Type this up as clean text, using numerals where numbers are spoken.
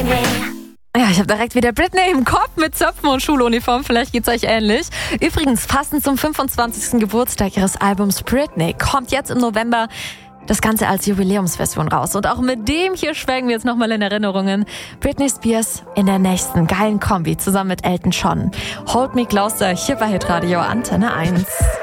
Ja, ich habe direkt wieder Britney im Kopf mit Zöpfen und Schuluniform. Vielleicht geht's euch ähnlich. Übrigens, passend zum 25. Geburtstag ihres Albums Britney kommt jetzt im November das Ganze als Jubiläumsversion raus. Und auch mit dem hier schwelgen wir jetzt nochmal in Erinnerungen. Britney Spears in der nächsten geilen Kombi zusammen mit Elton John. Hold Me Closer hier bei Hitradio Antenne 1.